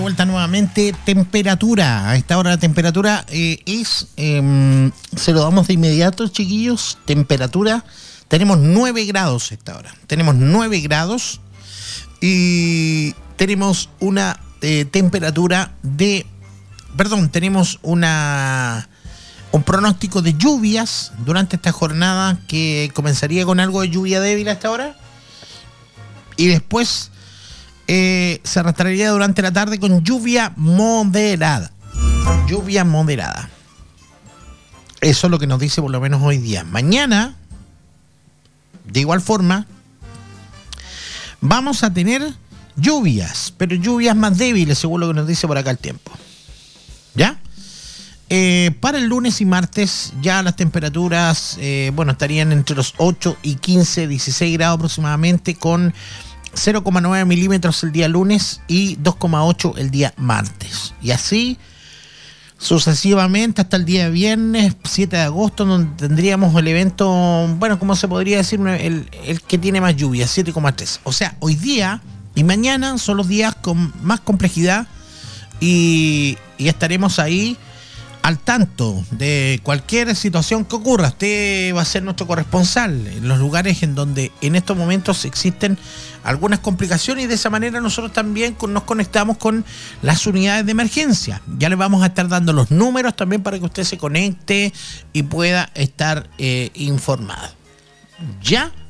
vuelta nuevamente. Temperatura. A esta hora la temperatura se lo damos de inmediato, chiquillos. Temperatura. Tenemos 9 grados a esta hora. Tenemos 9 grados y tenemos una temperatura de... Perdón, tenemos un pronóstico de lluvias durante esta jornada que comenzaría con algo de lluvia débil a esta hora. Y después se arrastraría durante la tarde con lluvia moderada. Lluvia moderada. Eso es lo que nos dice por lo menos hoy día. Mañana, de igual forma, vamos a tener lluvias, pero lluvias más débiles, según lo que nos dice por acá el tiempo. ¿Ya? Para el lunes y martes ya las temperaturas estarían entre los 8 y 15, 16 grados aproximadamente, con 0,9 milímetros el día lunes y 2,8 el día martes. Y así sucesivamente hasta el día viernes 7 de agosto, donde tendríamos el evento, como se podría decir, el que tiene más lluvia, 7,3. O sea, hoy día y mañana son los días con más complejidad y estaremos ahí al tanto de cualquier situación que ocurra. Usted va a ser nuestro corresponsal en los lugares en donde en estos momentos existen algunas complicaciones, y de esa manera nosotros también nos conectamos con las unidades de emergencia. Ya les vamos a estar dando los números también para que usted se conecte y pueda estar informado. ¿Ya?